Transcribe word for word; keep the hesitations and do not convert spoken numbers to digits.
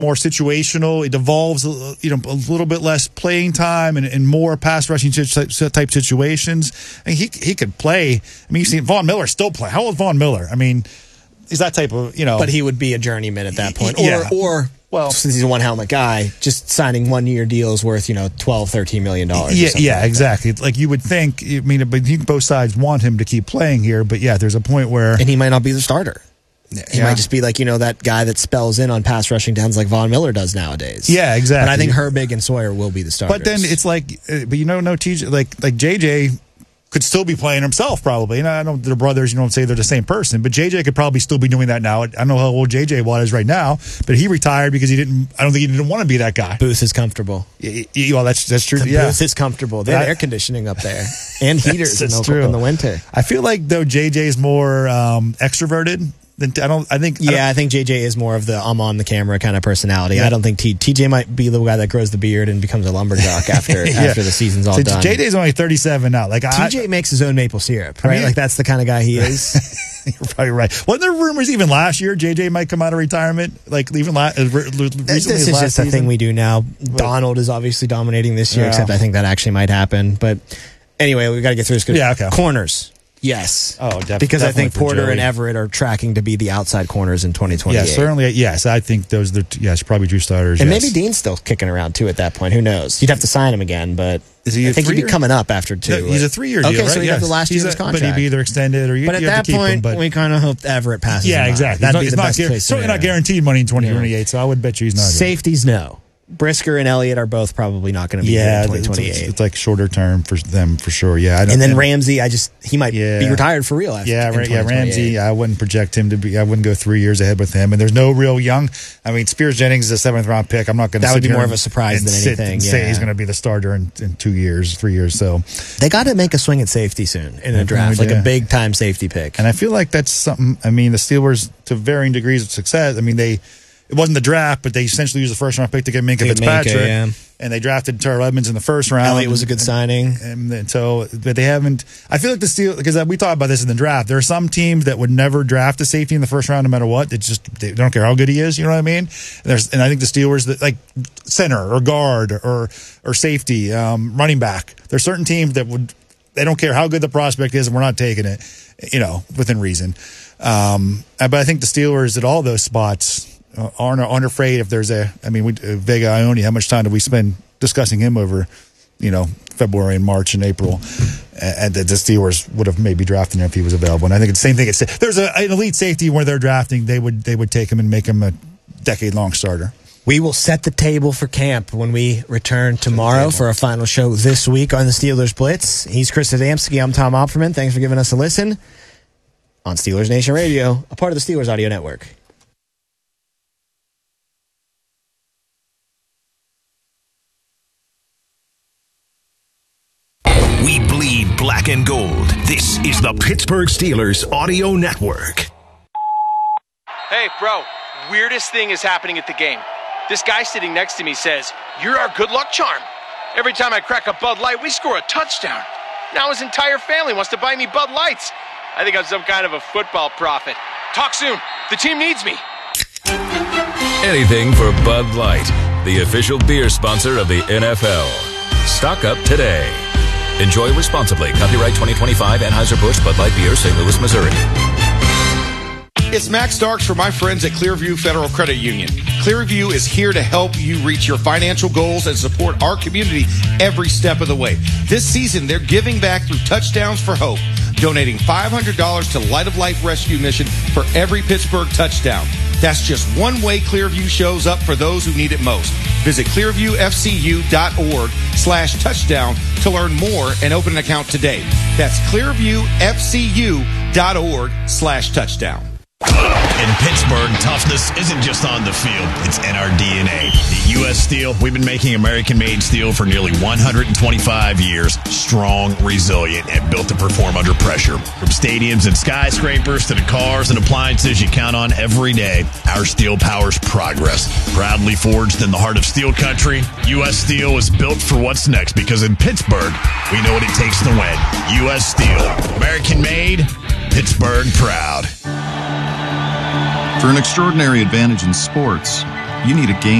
more situational. It devolves, you know, a little bit less playing time and, and more pass rushing type situations. I mean, he he could play. I mean, you see Von Miller still play. How old is Von Miller? I mean, he's that type of, you know. But he would be a journeyman at that point. Or, yeah. or well, since he's a one helmet guy, just signing one year deals worth, you know, twelve, thirteen million dollars. Yeah, yeah, like exactly. That. Like you would think, I mean, but both sides want him to keep playing here. But yeah, there's a point where. And he might not be the starter. He yeah. might just be like, you know, that guy that spells in on pass rushing downs like Von Miller does nowadays. Yeah, exactly. But I think Herbig and Sawyer will be the starters. But then it's like, uh, but you know, no T J, like like J J could still be playing himself probably. You know, I don't, they're brothers. You don't say they're the same person, but J J could probably still be doing that now. I don't know how old J J was right now, but he retired because he didn't. I don't think he didn't want to be that guy. Booth is comfortable. Y- y- well, that's that's true. The yeah, Booth is comfortable. They have That- air conditioning up there and heaters that's in, the, true. in the winter. I feel like though J J is more um, extroverted. Than, I don't. I think. Yeah, I, don't, I think J J is more of the I'm on the camera kind of personality. Yeah. I don't think T, TJ might be the guy that grows the beard and becomes a lumberjack after yeah. after the season's all so done. J J's only thirty-seven now. Like T J I, makes his own maple syrup, right? I mean, like that's the kind of guy he is. You're probably right. Wasn't there rumors even last year J J might come out of retirement? Like even last, uh, recently This is last just a season? thing we do now. Donald is obviously dominating this year, Yeah. except I think that actually might happen. But anyway, we got to get through this. Good. Yeah, okay. Corners. Yes. Oh, def- because I definitely think for Porter Joey. and Everett are tracking to be the outside corners in twenty twenty-eight. Yeah, certainly. Yes, I think those are the t- yes, probably true starters. And yes. maybe Dean's still kicking around too at that point. Who knows? You'd have to sign him again, but Is he I a think he'd be three-year? coming up after two. No, he's a three-year deal, Okay, right? so he'd yes. have the last He's year of his a- contract. But he'd be either extended or you, But at you have that to keep point, him. But we kind of hope Everett passes yeah, him by. exactly. That'd He's not, be it's the not best guar- case certainly scenario. not guaranteed money in twenty twenty-eight. So I would bet you he's not. Safeties, no. Brisker and Elliott are both probably not going to be Yeah, here in it's, twenty it's, twenty-eight. it's like shorter term for them for sure. Yeah, I don't, And then Ramsey, I just he might Yeah. be retired for real. After, Yeah, in Ra- yeah, twenty twenty-eight. Ramsey. I wouldn't project him to be. I wouldn't go three years ahead with him. And there's no real young. I mean, Spears Jennings is a seventh round pick. I'm not going to. That would be here more of and- a surprise and than sit anything, And say yeah. he's going to be the starter in, in two years, three years. So, They got to make a swing at safety soon in a draft, we like do. a big time safety pick. and I feel like that's something. I mean, the Steelers to varying degrees of success. I mean, they. It wasn't the draft, but they essentially used the first round pick to get Minka To get Fitzpatrick, Minka, yeah. and they drafted Terrell Edmonds in the first round. Elliott was a good and, signing. And, and so, but they haven't. I feel like the Steelers, because we talked about this in the draft. There are some teams that would never draft a safety in the first round, no matter what. They just they don't care how good he is. You know what I mean? And there's, and I think the Steelers, that like center or guard or or safety, um, running back. There's certain teams that would. They don't care how good the prospect is, and we're not taking it. You know, within reason. Um, but I think the Steelers at all those spots. Uh, aren't, aren't afraid if there's a, I mean, we, uh, Vega Ione, how much time did we spend discussing him over, you know, February and March and April? And, and the, the Steelers would have maybe drafted him if he was available. And I think it's the same thing. It's, there's a, an elite safety where they're drafting, they would they would take him and make him a decade-long starter. We will set the table for camp when we return tomorrow for our final show this week on the Steelers Blitz. He's Chris Adamski. I'm Tom Opperman. Thanks for giving us a listen on Steelers Nation Radio, a part of the Steelers Audio Network. We bleed black and gold. This is the Pittsburgh Steelers Audio Network. Hey, bro, weirdest thing is happening at the game. This guy sitting next to me says, "You're our good luck charm. Every time I crack a Bud Light, we score a touchdown." Now his entire family wants to buy me Bud Lights. I think I'm some kind of a football prophet. Talk soon. The team needs me. Anything for Bud Light, the official beer sponsor of the N F L. Stock up today. Enjoy responsibly. Copyright twenty twenty-five Anheuser-Busch Bud Light Beer, Saint Louis, Missouri. It's Max Starks for my friends at Clearview Federal Credit Union. Clearview is here to help you reach your financial goals and support our community every step of the way. This season, they're giving back through Touchdowns for Hope, donating five hundred dollars to Light of Life Rescue Mission for every Pittsburgh touchdown. That's just one way Clearview shows up for those who need it most. Visit clearviewfcu.org slash touchdown to learn more and open an account today. That's clearviewfcu.org slash touchdown. In Pittsburgh, toughness isn't just on the field, it's in our D N A. At U S Steel, we've been making American-made steel for nearly one hundred twenty-five years, strong, resilient, and built to perform under pressure. From stadiums and skyscrapers to the cars and appliances you count on every day, our steel powers progress. Proudly forged in the heart of steel country, U S Steel is built for what's next because in Pittsburgh, we know what it takes to win. U S Steel, American-made, Pittsburgh proud. For an extraordinary advantage in sports, You need a game